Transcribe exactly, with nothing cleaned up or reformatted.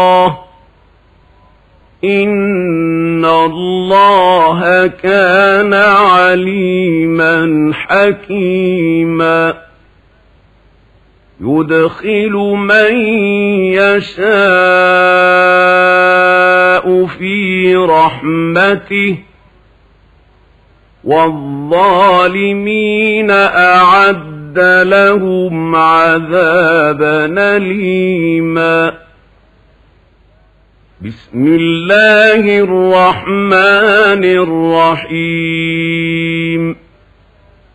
إن الله كان عليما حكيما يدخل من يشاء في رحمته والظالمين أعد لهم عذابا أليما. بسم الله الرحمن الرحيم